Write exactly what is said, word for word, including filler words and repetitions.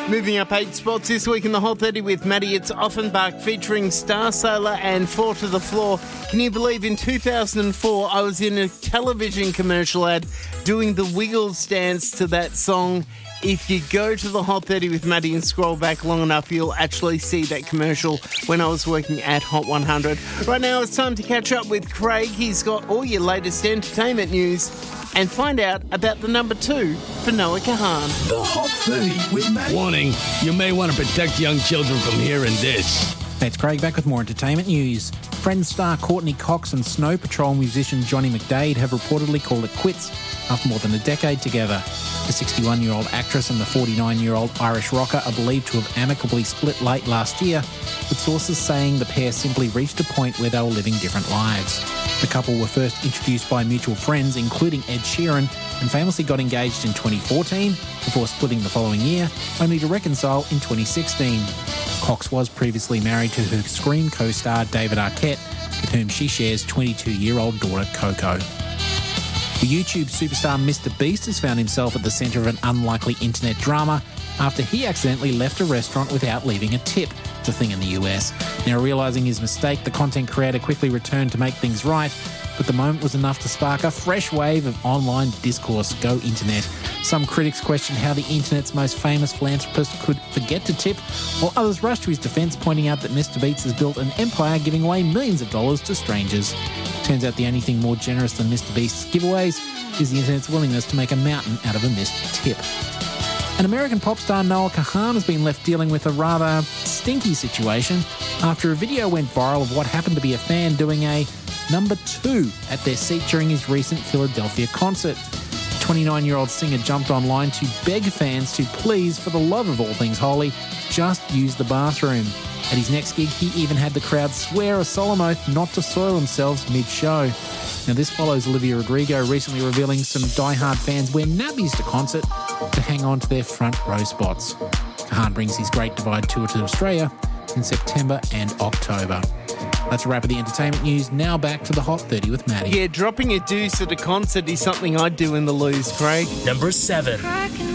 Moving up eight spots this week in the Hot thirty with Maddie, it's Offenbach featuring Star Sailor and Four to the Floor. Can you believe in two thousand four I was in a television commercial ad doing the Wiggles dance to that song? If you go to the Hot thirty with Maddie and scroll back long enough, you'll actually see that commercial when I was working at Hot one hundred. Right now it's time to catch up with Craig. He's got all your latest entertainment news and find out about the number two for Noah Kahan. The Hot thirty with Maddie. Warning, you may want to protect young children from hearing this. It's Craig back with more entertainment news. Friends star Courtney Cox and Snow Patrol musician Johnny McDade have reportedly called it quits after more than a decade together. The sixty-one-year-old actress and the forty-nine-year-old Irish rocker are believed to have amicably split late last year, with sources saying the pair simply reached a point where they were living different lives. The couple were first introduced by mutual friends, including Ed Sheeran, and famously got engaged in twenty fourteen before splitting the following year, only to reconcile in twenty sixteen. Cox was previously married to her Scream co-star David Arquette, with whom she shares twenty-two-year-old daughter Coco. The YouTube superstar Mister Beast has found himself at the centre of an unlikely internet drama after he accidentally left a restaurant without leaving a tip. It's a thing in the U S. Now, realising his mistake, the content creator quickly returned to make things right, but the moment was enough to spark a fresh wave of online discourse. Go internet. Some critics questioned how the internet's most famous philanthropist could forget to tip, while others rushed to his defence, pointing out that Mister Beast has built an empire giving away millions of dollars to strangers. Turns out the only thing more generous than Mister Beast's giveaways is the internet's willingness to make a mountain out of a missed tip. An American pop star Noah Kahan has been left dealing with a rather stinky situation after a video went viral of what happened to be a fan doing a number two at their seat during his recent Philadelphia concert. The twenty-nine-year-old singer jumped online to beg fans to please, for the love of all things holy, just use the bathroom. At his next gig, he even had the crowd swear a solemn oath not to soil themselves mid-show. Now, this follows Olivia Rodrigo recently revealing some die-hard fans wear nappies to concert to hang on to their front row spots. Kahan brings his Great Divide tour to Australia in September and October. That's a wrap of the entertainment news. Now back to the Hot thirty with Maddie. Yeah, dropping a deuce at a concert is something I'd do in the loose, Craig. Number seven. I can